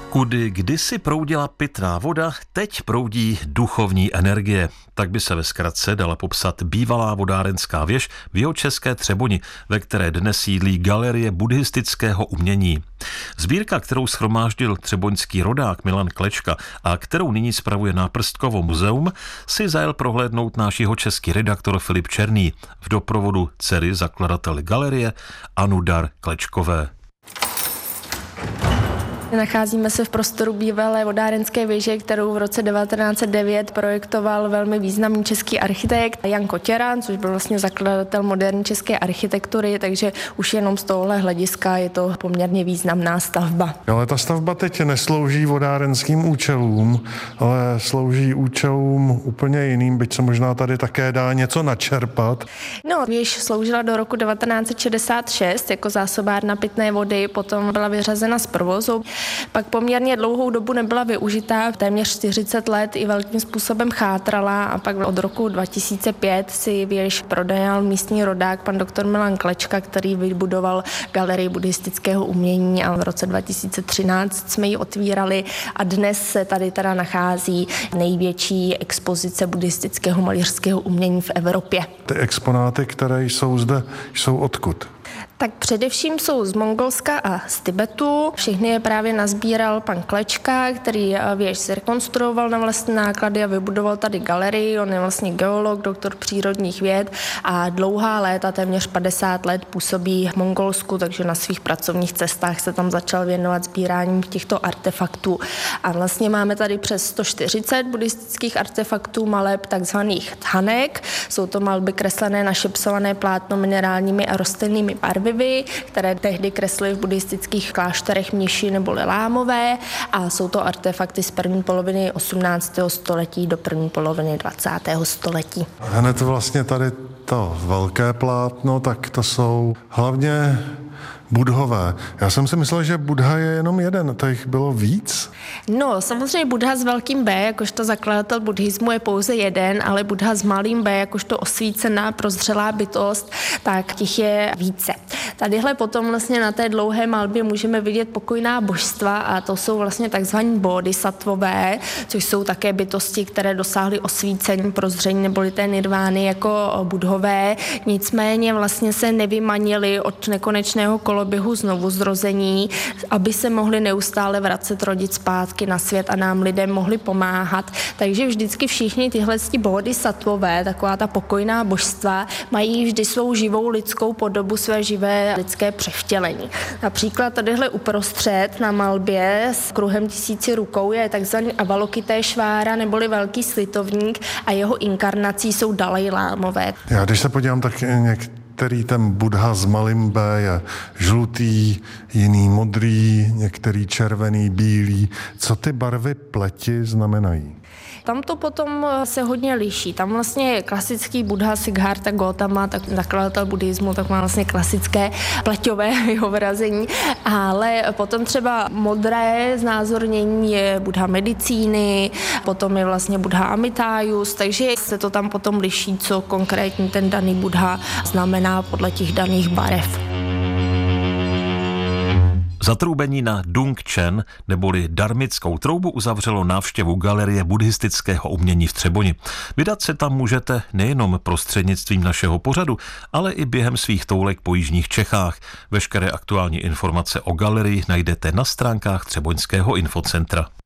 Kudy kdysi proudila pitná voda, teď proudí duchovní energie. Tak by se ve zkratce dala popsat bývalá vodárenská věž v jihočeské Třeboni, ve které dnes sídlí Galerie buddhistického umění. Sbírka, kterou shromáždil třeboňský rodák Milan Klečka a kterou nyní spravuje Náprstkovo muzeum, si zajel prohlédnout náš jihočeský redaktor Filip Černý v doprovodu dcery zakladatele galerie Anudar Klečkové. Nacházíme se v prostoru bývalé vodárenské věže, kterou v roce 1909 projektoval velmi významný český architekt Jan Kotěran, což byl vlastně zakladatel moderní české architektury, takže už jenom z tohohle hlediska je to poměrně významná stavba. Ale ta stavba teď neslouží vodárenským účelům, ale slouží účelům úplně jiným, byť se možná tady také dá něco načerpat. No, věž sloužila do roku 1966 jako zásobárna pitné vody, potom byla vyřazena z provozu. Pak poměrně dlouhou dobu nebyla využitá, téměř 40 let i velkým způsobem chátrala a pak od roku 2005 si věž prodajal místní rodák pan doktor Milan Klečka, který vybudoval Galerii buddhistického umění a v roce 2013 jsme ji otvírali a dnes se tady teda nachází největší expozice buddhistického malířského umění v Evropě. Ty exponáty, které jsou zde, jsou odkud? Tak především jsou z Mongolska a z Tibetu. Všechny je právě nazbíral pan Klečka, který věž zrekonstruoval na vlastní náklady a vybudoval tady galerii. On je vlastně geolog, doktor přírodních věd a dlouhá léta, téměř 50 let působí v Mongolsku, takže na svých pracovních cestách se tam začal věnovat sbíráním těchto artefaktů. A vlastně máme tady přes 140 buddhistických artefaktů, maleb takzvaných thanek. Jsou to malby kreslené na šipsované plátno minerálními a rostlinnými barvivy, které tehdy kreslili v buddhistických klášterech mniši neboli lámové a jsou to artefakty z první poloviny 18. století do první poloviny 20. století. Hned vlastně tady to velké plátno, tak to jsou hlavně Buddhové. Já jsem si myslel, že Buddha je jenom jeden, to jich bylo víc? No, samozřejmě Buddha s velkým B, jakožto zakladatel buddhismu je pouze jeden, ale Buddha s malým B, jakožto osvícená, prozřelá bytost, tak těch je více. Tadyhle potom vlastně na té dlouhé malbě můžeme vidět pokojná božstva a to jsou vlastně takzvaní bodhisattvové, což jsou také bytosti, které dosáhly osvícení, prozření neboli té nirvány jako Buddhové. Nicméně vlastně se nevymanili od nekonečného koloběhu znovuzrození, aby se mohli neustále vracet rodit zpátky na svět a nám lidem mohli pomáhat. Takže vždycky všichni tyhle bodhisattvové, taková ta pokojná božstva, mají vždy svou živou lidskou podobu, své živé lidské převtělení. Například tadyhle uprostřed na malbě s kruhem 1000 rukou je takzvaný Avalokiteshvára neboli velký slitovník a jeho inkarnací jsou Dalajlámové. Já když se podívám, tak některý ten Buddha s malým B je žlutý, jiný modrý, některý červený, bílý. Co ty barvy pleti znamenají? Tam to potom se hodně liší. Tam vlastně klasický Buddha Siddhartha Gautama, tak zakladatel buddhismu, tak má vlastně klasické pleťové vyobrazení, ale potom třeba modré znázornění je Buddha medicíny, potom je vlastně Buddha Amitájus, takže se to tam potom liší, co konkrétně ten daný Buddha znamená podle těch daných barev. Zatroubení na Dung Chen neboli darmickou troubu uzavřelo návštěvu Galerie buddhistického umění v Třeboni. Vydat se tam můžete nejenom prostřednictvím našeho pořadu, ale i během svých toulek po jižních Čechách. Veškeré aktuální informace o galerii najdete na stránkách Třeboňského infocentra.